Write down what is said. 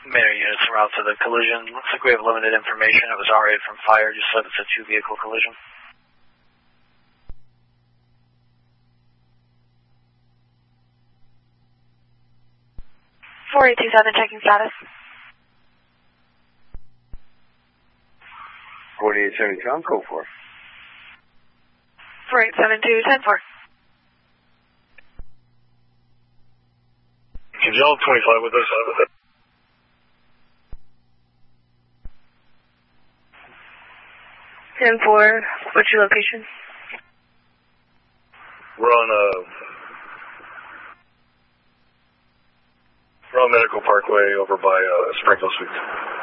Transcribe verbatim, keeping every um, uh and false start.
Mayor units en route to the collision. Looks like we have limited information. It was R-rated from fire, just said it's a two-vehicle collision. four eight two seven, checking status. forty-eight seventy-two, I'm code four. four eight seven two, ten four. Can you all twenty-five with us? With it? ten four, what's your location? We're on a... We're on Medical Parkway over by uh, Sprinkle Suites.